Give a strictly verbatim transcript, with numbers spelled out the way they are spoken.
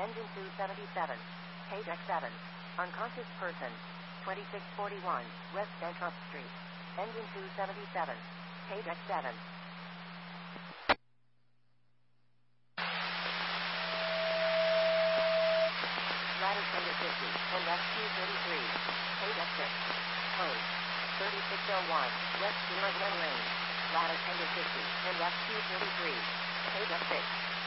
Engine two seventy-seven. Page X seven. Unconscious person. twenty-six forty-one, West Bancroft Street. Engine two seventy-seven. Page X seven. Ladder tender fifty, and F Q thirty-three. Page X six. Code. thirty-six oh one, West Glen Lane. Ladder tender fifty, and F Q thirty-three. Page X six.